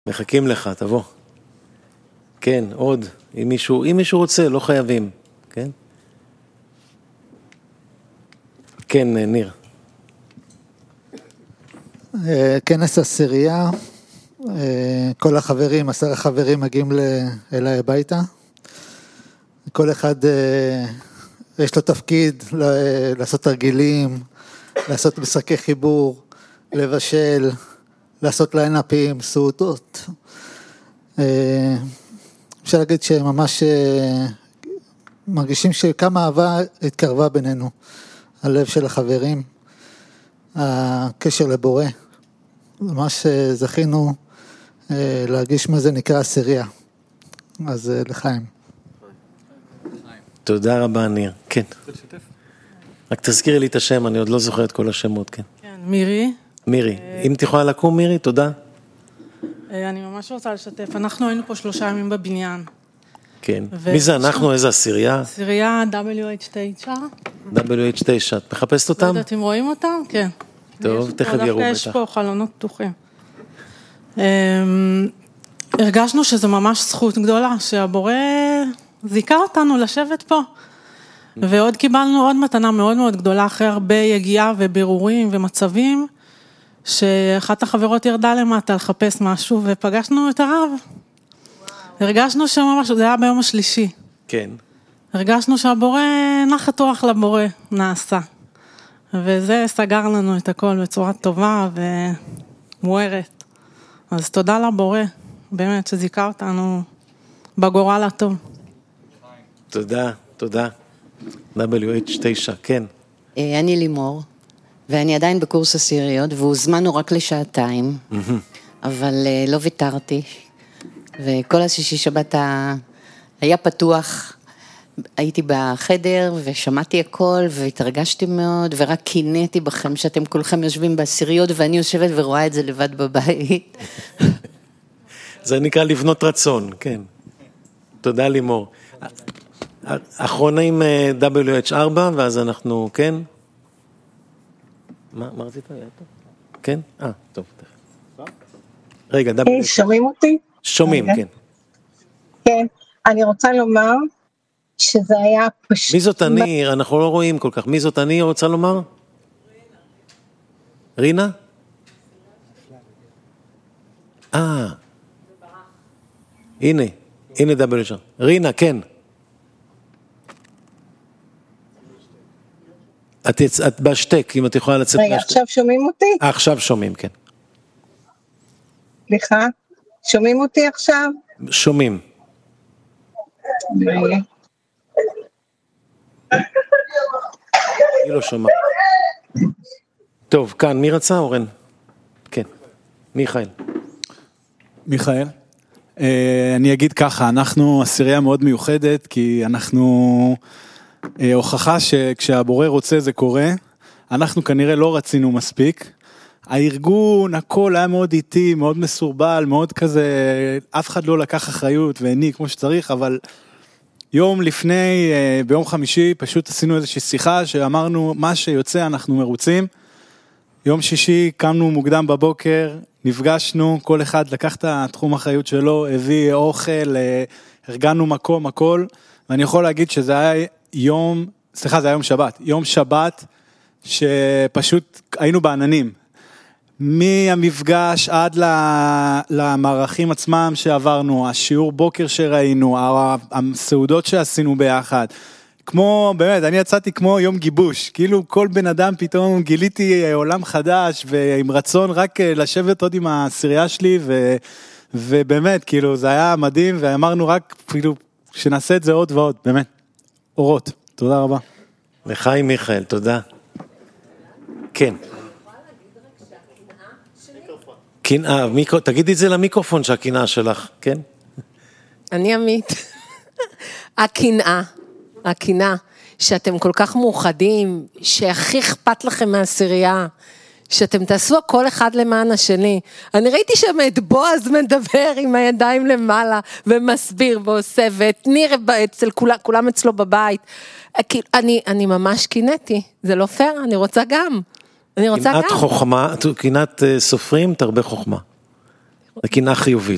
מחכים לך, תבוא. כן, עוד. אם מישהו רוצה, לא חייבים. כן? כן, ניר. כנס עשירייה, כל החברים, 10 חברים מגיעים אליי הביתה. כל אחד יש לו תפקיד לעשות תרגילים, לעשות משחקי חיבור, לבשל, לעשות ליינאפים, סעודות. אפשר להגיד שממש מרגישים שכמה אהבה התקרבה בינינו, הלב של החברים, הקשר לבורא. ממש זכינו להרגיש מה זה נקרא עשירייה. אז לחיים. תודה רבה, ניר. כן. רק תזכירי לי את השם, אני עוד לא זוכר את כל השמות, כן. כן, מירי. מירי. אם תוכל לקום, מירי, תודה. אני ממש רוצה לשתף. אנחנו היינו פה 3 ימים בבניין. כן. מי זה אנחנו? איזה עשירייה? עשירייה WH9. WH9. את מחפשת אותם? לא יודעת אם רואים אותם? כן. טוב, תכף יראו בטח. יש פה חלונות פתוחים. הרגשנו שזה ממש זכות גדולה, שהבורא זיכה אותנו לשבת פה. ועוד קיבלנו עוד מתנה מאוד מאוד גדולה, אחרי הרבה יגיעה ובירורים ומצבים, שאחת החברות ירדה למטה לחפש משהו, ופגשנו את הרב. הרגשנו שממש, זה היה ביום השלישי. כן. הרגשנו שהבורא, נחת רוח לבורא, נעשה. וזה סגר לנו את הכל בצורה טובה ומוארת. אז תודה לבורא, באמת, שזיכה אותנו בגורל הטוב. תודה, תודה. WH9, כן. אני לימור, ואני עדיין בקורס עשיריות, והוזמנו רק לשעתיים, אבל לא ויתרתי, וכל השישי שבת היה פתוח, הייתי בחדר ושמעתי הכל, והתרגשתי מאוד, ורק קינאתי בכם שאתם כולכם יושבים בעשיריות, ואני יושבת ורואה את זה לבד בבית. זה נקרא לבנות רצון, כן. תודה לימור. אחרונה עם WH4, ואז אנחנו, כן? מה רצית? כן? טוב. רגע, WH4. שומעים אותי? שומעים, כן. כן, אני רוצה לומר שזה היה פשוט... מי זאת אני? אנחנו לא רואים כל כך. מי זאת אני רוצה לומר? רינה? הנה WH4. רינה, כן. את בשתק, אם את יכולה לצאת רגע, עכשיו שומעים אותי? עכשיו שומעים, כן. סליחה, שומעים אותי עכשיו? שומעים. היא לא שומעת. טוב, כאן, מי רצה, אורן? כן, מיכאל. מיכאל. אני אגיד ככה, אנחנו עשירייה מאוד מיוחדת, כי אנחנו הוכחה שכשהבורא רוצה זה קורה, אנחנו כנראה לא רצינו מספיק, הארגון, הכל היה מאוד איטי, מאוד מסורבל, מאוד כזה, אף אחד לא לקח אחריות והניק כמו שצריך, אבל יום לפני, ביום חמישי, פשוט עשינו איזושהי שיחה, שאמרנו, מה שיוצא אנחנו מרוצים, יום שישי קמנו מוקדם בבוקר, נפגשנו, כל אחד לקח את התחום האחריות שלו, הביא אוכל, ארגנו מקום, הכל, ואני יכול להגיד שזה היה זה היה יום שבת, שפשוט היינו בעננים, מהמפגש עד למערכים עצמם שעברנו, השיעור בוקר שראינו, הסעודות שעשינו ביחד, כמו, באמת, אני יצאתי כמו יום גיבוש, כאילו כל בן אדם פתאום גיליתי עולם חדש, ועם רצון רק לשבת עוד עם העשירייה שלי, ובאמת, כאילו, זה היה מדהים, ואמרנו רק, כאילו, שנעשה את זה עוד ועוד, באמת, אורות, תודה רבה. לחיים מיכאל, תודה. כן. קנאה, תגידי את זה למיקרופון שהקנאה שלך, כן? אני עמית. הקנאה, שאתם כל כך מאוחדים, שהכי אכפת לכם מהעשירייה, שאתם תעשו כל אחד למען השני. אני ראיתי שם את בועז מדבר עם הידיים למעלה, ומסביר ועושה, ואת ניר אצל כולם אצלו בבית. אני ממש קינאתי, זה לא פייר, אני רוצה גם. קנאת סופרים תרבה חוכמה. זה קנאה חיובית.